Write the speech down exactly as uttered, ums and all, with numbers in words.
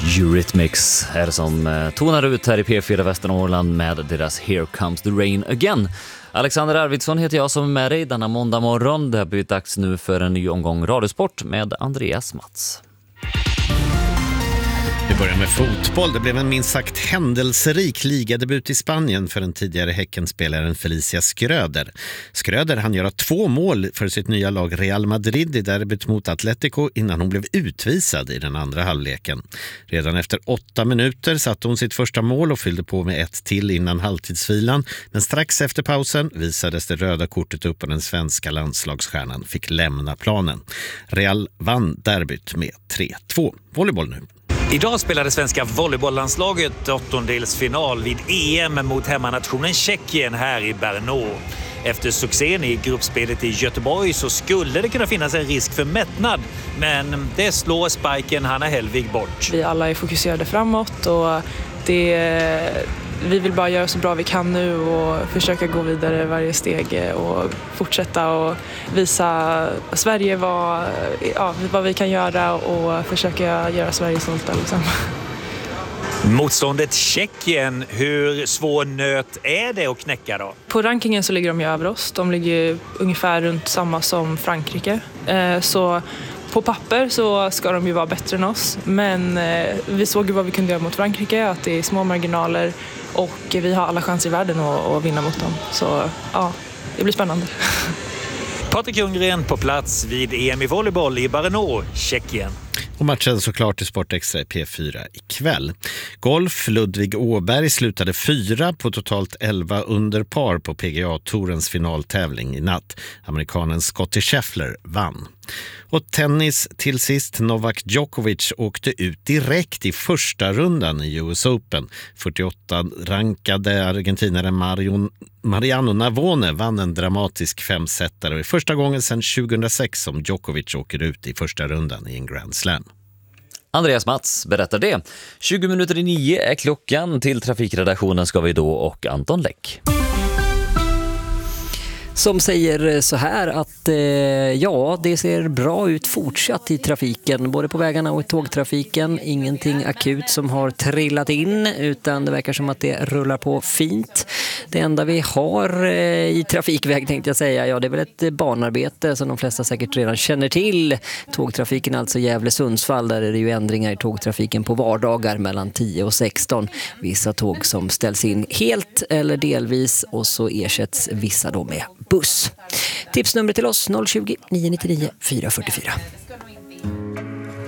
Eurythmics är det som eh, tonar ut här i P fyra Västernorrland med deras Here Comes the Rain Again. Alexander Arvidsson heter jag som är med dig denna måndag morgon. Det har blivit dags nu för en ny omgång Radiosport med Andreas Mats. Vi börjar med fotboll. Det blev en minst sagt händelserik ligadebut i Spanien för den tidigare Häckenspelaren Felicia Schröder. Schröder hann göra två mål för sitt nya lag Real Madrid i derbyt mot Atletico innan hon blev utvisad i den andra halvleken. Redan efter åtta minuter satte hon sitt första mål och fyllde på med ett till innan halvtidsvilan. Men strax efter pausen visades det röda kortet upp och den svenska landslagsstjärnan fick lämna planen. Real vann derbyt med tre två. Volleyboll nu. Idag spelade svenska volleybolllandslaget åttondelsfinal vid E M mot hemmanationen Tjeckien här i Brno. Efter succén i gruppspelet i Göteborg så skulle det kunna finnas en risk för mättnad, men det slår spiken Hanna Hellvig bort. Vi alla är fokuserade framåt och det, vi vill bara göra så bra vi kan nu och försöka gå vidare varje steg och fortsätta och visa Sverige vad, ja, vad vi kan göra och försöka göra Sverige stolta liksom. Motståndet Tjeckien, hur svår nöt är det att knäcka då? På rankingen så ligger de ju över oss. De ligger ungefär runt samma som Frankrike. Så på papper så ska de ju vara bättre än oss. Men vi såg ju vad vi kunde göra mot Frankrike, att det är små marginaler och vi har alla chanser i världen att, att vinna mot dem. Så ja, det blir spännande. Patrik Ljunggren på plats vid E M i volleyboll i Brno, Tjeckien. Och matchen såklart i Sportextra i P fyra ikväll. Golf, Ludvig Åberg slutade fyra på totalt elva under par på P G A-tourens finaltävling i natt. Amerikanen Scottie Scheffler vann. Och tennis till sist, Novak Djokovic åkte ut direkt i första rundan i U S Open. fyrtioåtta-rankade argentinaren Marion, Mariano Navone vann en dramatisk femsetare och är första gången sedan tjugohundrasex som Djokovic åker ut i första rundan i en Grand Slam. Andreas Mats berättar det. tjugo minuter i nio är klockan. Till trafikredaktionen ska vi då och Anton Läck. Som säger så här att eh, ja, det ser bra ut fortsatt i trafiken, både på vägarna och i tågtrafiken. Ingenting akut som har trillat in, utan det verkar som att det rullar på fint. Det enda vi har eh, i trafikväg tänkte jag säga, ja det är väl ett banarbete som de flesta säkert redan känner till. Tågtrafiken alltså Gävle-Sundsvall, där är det ju ändringar i tågtrafiken på vardagar mellan tio och sexton. Vissa tåg som ställs in helt eller delvis och så ersätts vissa då med buss. Tipsnummer till oss noll tjugo, nio nio nio, fyra fyra fyra.